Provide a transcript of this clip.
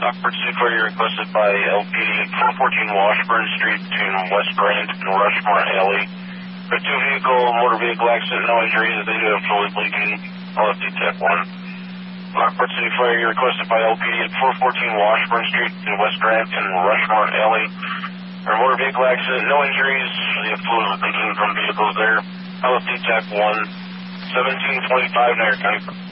Rockford City Fire requested by LPD 414 Washburn Street between West Grant and Rushmore Alley. For motor vehicle accident, no injuries. They do have fluid leaking. LFD Tech 1. Rockford City Fire requested by LPD at 414 Washburn Street between West Grant and Rushmore Alley. For motor vehicle accident, no injuries. They have fluid leaking from vehicles there. LFD Tech 1. 1725 Nair County.